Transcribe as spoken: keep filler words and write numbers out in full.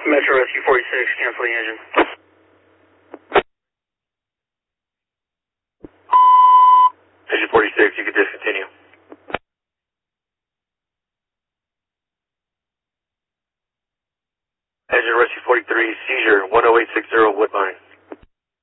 Metro Rescue forty-six, cancel the engine. Engine forty-six, you can discontinue. Engine Rescue forty-three, seizure one oh eight six zero Woodbine.